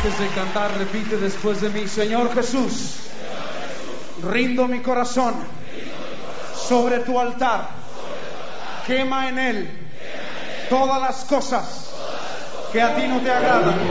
Antes de cantar, repite después de mí: Señor Jesús, rindo mi corazón sobre tu altar. Quema en él todas las cosas que a ti no te agradan.